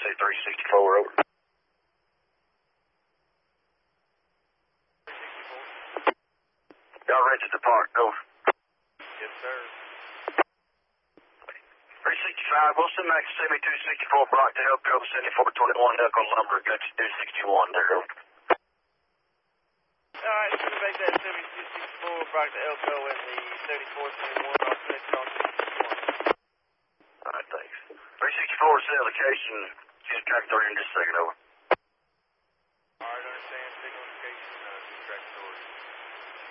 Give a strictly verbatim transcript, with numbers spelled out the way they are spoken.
say three sixty-four, over. Y'all ready to depart, over. Yes, sir. three sixty-five, Wilson, Max Semi two sixty-four, Brock to Elko, seventy-four twenty-one, Elko Lumber, got you two sixty-one there, over. Alright, so we make that seventy-two sixty-four, Brock to Elko, and the seventy-four twenty-one, I'll set it on sixty-one. Alright, thanks. three sixty-four, set location, just track three in just a second, over.